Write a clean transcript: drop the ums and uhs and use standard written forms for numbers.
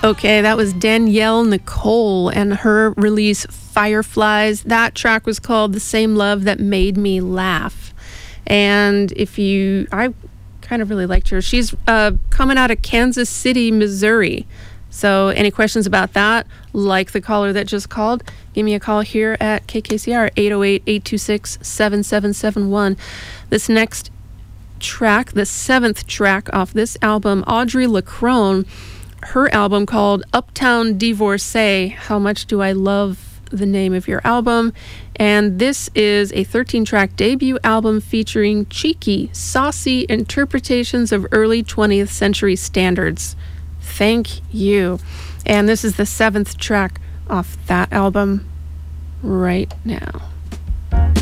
Okay, that was Danielle Nicole and her release Fireflies. That track was called The Same Love That Made Me Laugh. And I kind of really liked her. She's coming out of Kansas City, Missouri. So any questions about that, like the caller that just called, give me a call here at KKCR, 808-826-7771. This next track, the 7th track off this album, Audrey LaCrone, her album called Uptown Divorcee. How much do I love the name of your album? And this is a 13-track debut album featuring cheeky, saucy interpretations of early 20th century standards. Thank you. And this is the 7th track off that album right now.